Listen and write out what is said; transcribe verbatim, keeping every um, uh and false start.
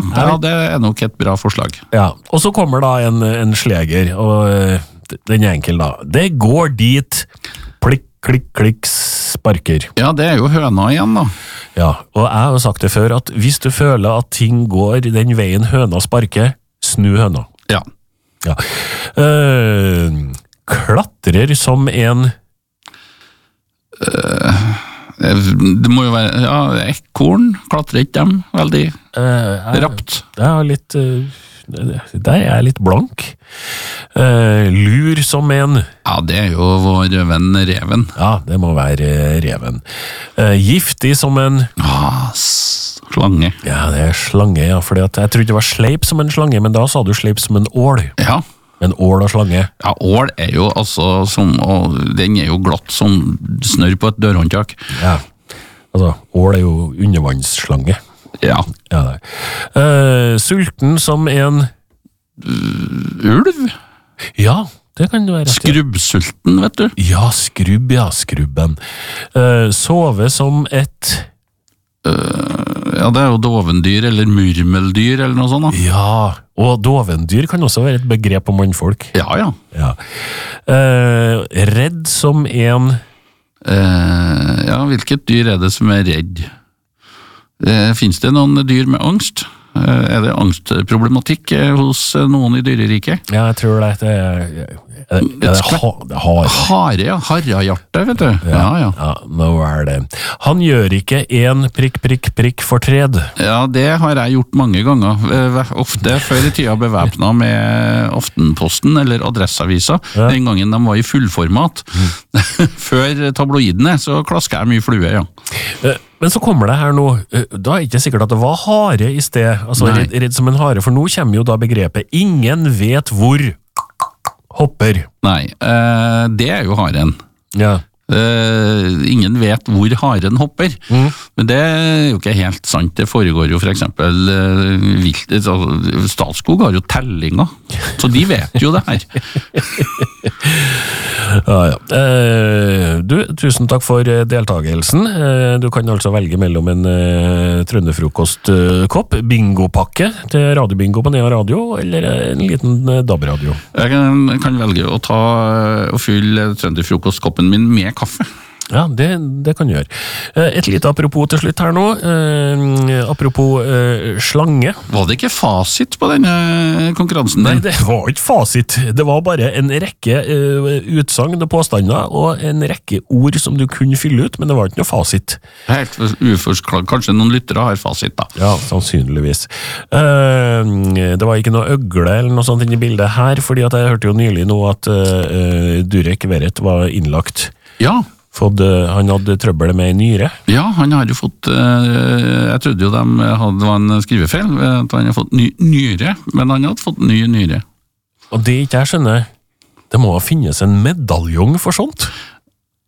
Ja, det er nok et bra forslag. Ja, og så kommer da en, en sleger, og den er enkel da. Det går dit, plikk, klikk, klikk, sparker. Ja, det er jo høna igjen da. Ja, og jeg har jo sagt det før, at hvis du føler at ting går den veien høna sparker, snu høna. Ja. Ja. Uh, klatrer som en... Uh, det må jo være, ja, ekorn, klatrer ikke dem veldig uh, rapt. Det er litt, uh, der er jeg litt blank. Uh, lur som en... Ja, det er jo vår venn reven. Ja, det må være reven. Uh, giftig som en... Ah, slange. Ja, det er slange, ja, fordi at jeg trodde det var sleip som en slange, men da sa du sleip som en ål. Ja. En ål og slange. Ja, ål er jo altså som, og den er jo glatt som snør på et dørhåndtak. Ja, altså, ål er jo undervannsslange. Ja. Ja, det. Uh, sulten som en... Uh, ulv? Ja, det kan det være. Skrubbsulten, vet du. Ja, skrubb, ja, skrubben. Uh, sove som et... Uh, ja, det er jo dovendyr eller murmeldyr eller noe sånt da. Ja, og dovendyr kan også være et begrep på mannfolk. Ja, ja. Ja. Uh, redd som en... Uh, ja, hvilket dyr er det som er redd? Uh, finnes det noen dyr med angst? Uh, er det angstproblematikk uh, hos uh, noen i dyreriket? Ja, jeg tror det, det er... Er det, er det, ha, det hare? Hare, ja. Harrahjerte, vet du. Ja, ja, ja. ja, nå er det. Han gjør ikke en prikk, prikk, prikk fortred. Ja, det har jeg gjort mange ganger. Ofte før i tida bevæpnet med Aftenposten eller Adresseavisa. Ja. Den gangen de var i fullformat. Mm. Før tabloidene, så klasker jeg mye flue, ja. Men så kommer det her nå, da er det ikke sikkert at det var hare i sted, altså redd, redd som en hare, for nå kommer jo da begrepet «ingen vet hvor». Hopper. Nei, uh, det er jo haren. Ja. Uh, ingen vet hvor haren hopper. Mm. Men det er jo ikke helt sant. Det foregår jo for eksempel uh, vilt, uh, Statskog har jo tellinger, så de vet jo det her. Ja, ja. Uh, du, tusen takk for deltagelsen. Uh, du kan altså velge mellom en uh, trønderfrokostkopp, uh, bingopakke til radiobingo på Nea Radio, eller en liten uh, D A B-radio. Jeg kan, kan velge å ta og fylle trønderfrokostkoppen min med kaffe. Ja, det, det kan du gjøre. Et lite apropos til slutt her nå. Eh, apropos eh, slange. Var det ikke fasit på denne konkurransen der? Nei, det var ikke fasit. Det var bare en rekke eh, utsagn og påstander, og en rekke ord som du kunne fylle ut, men det var ikke noe fasit. Helt uforsklart. Kanskje noen lyttere har fasit da. Ja, sannsynligvis. Eh, det var ikke noe øgle eller noe sånt inn i bildet her, fordi at jeg hørte jo nylig nå at eh, Durek Verrett var innlagt. Ja. Fått, han hadde trøbbel med en nyre. Ja, han har jo fått, jeg trodde jo de hadde, det var en skrivefeil, at han hadde fått ny nyre, men han hadde fått ny nyre. Og det ikke jeg skjønner, det må finnes en medaljong for sånt.